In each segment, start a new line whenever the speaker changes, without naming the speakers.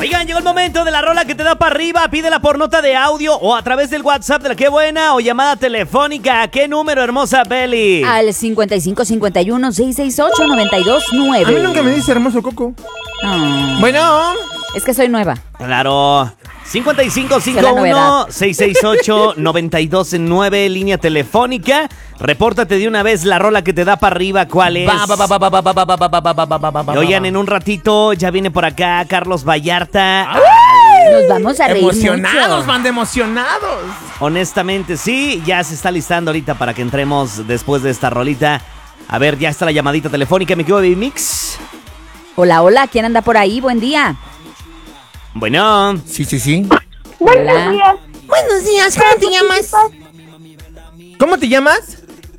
Oigan, llegó el momento de la rola que te da para arriba. Pídela por nota de audio o a través del WhatsApp de la Qué Buena o llamada telefónica. ¿A qué número, hermosa Beli?
Al 5551-668-929.
A mí nunca me dice hermoso Coco.
Oh,
Bueno.
es que soy nueva.
Claro. 5551-668-929, línea telefónica. Repórtate de una vez la rola que te da para arriba. ¿Cuál es? Y oigan, en un ratito ya viene por acá Carlos Vallarta.
Nos vamos a reír
Emocionados,
mucho.
banda, emocionados.
Honestamente, sí, ya se está listando ahorita para que entremos después de esta rolita. A ver, ya está la llamadita telefónica, mi querido Baby Mix.
Hola, hola, ¿quién anda por ahí? Buen día.
Bueno.
Sí.
Hola.
Buenos días, ¿cómo te llamas? ¿Cómo te llamas?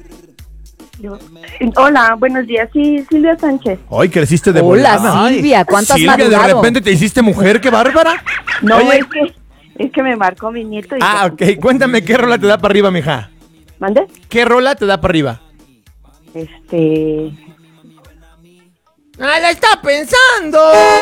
Hola, buenos días. Sí, Silvia Sánchez.
Hoy creciste de
Hola,
volada.
Silvia, ¿cuánto has
Silvia, de
madurado?
repente te hiciste mujer, qué bárbara.
No,
Oye.
es que me marcó mi nieto. Y
Ok, cuéntame qué rola te da para arriba, mija.
¿Mande?
¿Qué rola te da para arriba? La está pensando.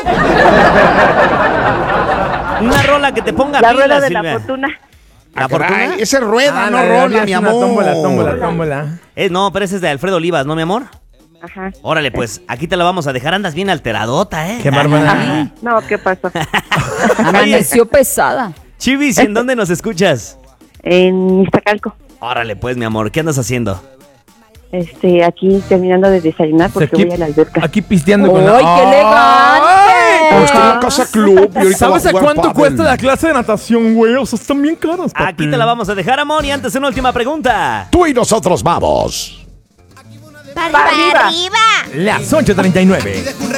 Una rola que te ponga
La
pilas,
rueda de
Silvia.
la fortuna.
¿La fortuna?
Caray, esa es rueda, no
la
rola,
es
mi
una
amor.
Tómbola.
No, pero ese es de Alfredo Olivas, ¿no, mi amor?
Ajá.
Órale, pues, aquí te la vamos a dejar. Andas bien alteradota, ¿eh?
Qué bárbara.
No, ¿qué pasó?
Amaneció pesada.
Chivis, ¿y en dónde nos escuchas?
En Iztacalco.
Órale, pues, mi amor, ¿qué andas haciendo?
Aquí terminando de desayunar porque voy a la alberca.
Aquí pisteando con la...
¡Ay, qué elegante!
Pero está en la casa club y ahorita
¿Sabes
va
a
jugar
cuánto
pádel.
cuesta la clase de natación, güey? O sea, están bien caras, papi.
Aquí te la vamos a dejar, amor. Y antes, una última pregunta.
Tú y nosotros vamos.
¡Para arriba!
Las 8:39.